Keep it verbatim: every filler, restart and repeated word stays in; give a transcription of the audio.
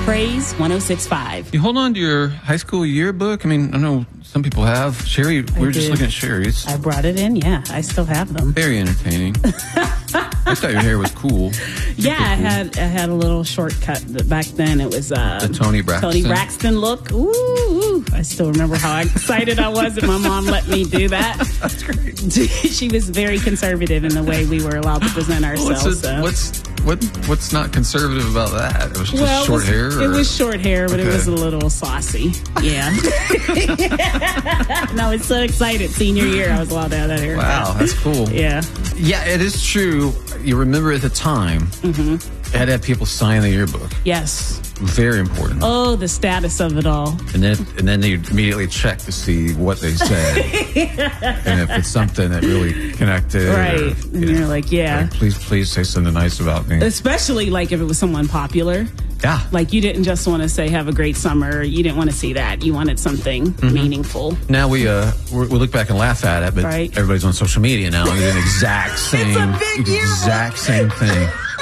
Praise one oh six point five. You hold on to your high school yearbook? I mean, I know some people have. Sherry, we were just looking at Sherry's. I brought it in, yeah. I still have them. Very entertaining. I thought your hair was cool. Yeah, I had I had a little shortcut. Back then it was uh, the Tony Braxton. Tony Braxton look. Ooh, ooh. I still remember how excited I was that my mom let me do that. That's great. She was very conservative in the way we were allowed to present ourselves. What's, so. what's what? What's not conservative about that? It was just well, short it was, hair. Or? It was short hair, but okay. it was a little saucy. Yeah. No, it's so excited. Senior year, I was allowed to have that hair. Wow, that's cool. Yeah. Yeah, it is true. You remember at the time, mm-hmm. it had to have people sign the yearbook. Yes. Very important. Oh, the status of it all. And then and then they immediately check to see what they said. And if it's something that really connected. Right. Or, and you you're know, like, yeah. Like, please, please say something nice about me. Especially like if it was someone popular. Yeah. Like you didn't just want to say have a great summer. You didn't want to see that. You wanted something mm-hmm. meaningful. Now we uh we look back and laugh at it, but right. everybody's on social media now. You're doing the exact same, it's a big exact same thing.